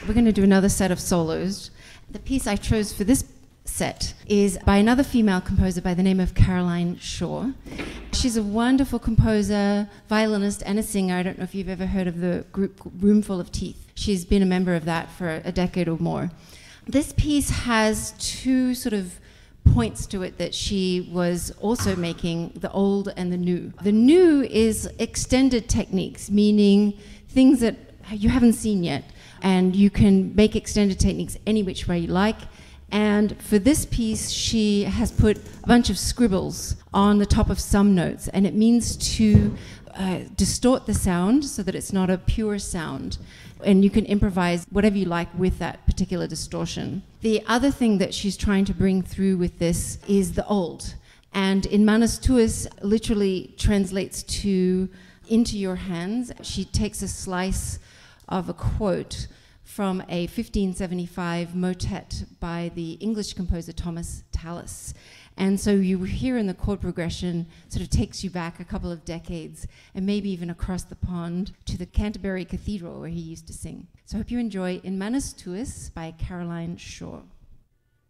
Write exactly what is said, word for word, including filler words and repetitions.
We're going to do another set of solos. The piece I chose for this set is by another female composer by the name of Caroline Shaw. She's a wonderful composer, violinist, and a singer. I don't know if you've ever heard of the group Roomful of Teeth. She's been a member of that for a decade or more. This piece has two sort of points to it that she was also making, the old and the new. The new is extended techniques, meaning things that you haven't seen yet, and you can make extended techniques any which way you like. And for this piece, she has put a bunch of scribbles on the top of some notes, and it means to uh, distort the sound so that it's not a pure sound. And you can improvise whatever you like with that particular distortion. The other thing that she's trying to bring through with this is the old. And in Manos Tuas literally translates to into your hands. She takes a slice of a quote from a fifteen seventy-five motet by the English composer Thomas Tallis. And so you hear in the chord progression sort of takes you back a couple of decades and maybe even across the pond to the Canterbury Cathedral where he used to sing. So I hope you enjoy In Manos Tuas by Caroline Shaw.